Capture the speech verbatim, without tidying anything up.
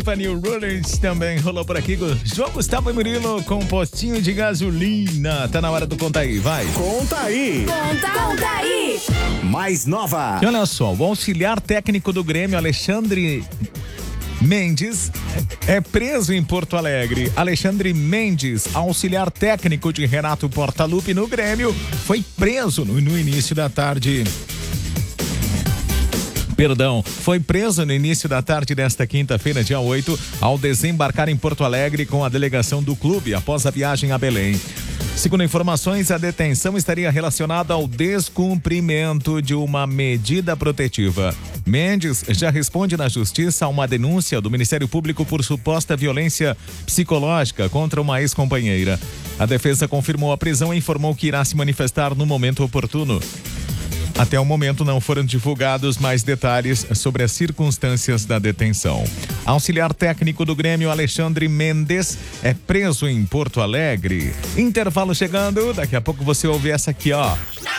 New Rollins também rolou por aqui. João Gustavo e Murilo com um postinho de gasolina. Tá na hora do Conta Aí, vai. Conta aí. Conta, conta aí. Mais nova. E olha só, o auxiliar técnico do Grêmio, Alexandre Mendes, é preso em Porto Alegre. Alexandre Mendes, auxiliar técnico de Renato Portaluppi no Grêmio, foi preso no, no início da tarde. Perdão, foi preso no início da tarde desta quinta-feira, dia oito, ao desembarcar em Porto Alegre com a delegação do clube após a viagem a Belém. Segundo informações, a detenção estaria relacionada ao descumprimento de uma medida protetiva. Mendes já responde na justiça a uma denúncia do Ministério Público por suposta violência psicológica contra uma ex-companheira. A defesa confirmou a prisão e informou que irá se manifestar no momento oportuno. Até o momento não foram divulgados mais detalhes sobre as circunstâncias da detenção. Auxiliar técnico do Grêmio, Alexandre Mendes, é preso em Porto Alegre. Intervalo chegando, daqui a pouco você ouve essa aqui, ó.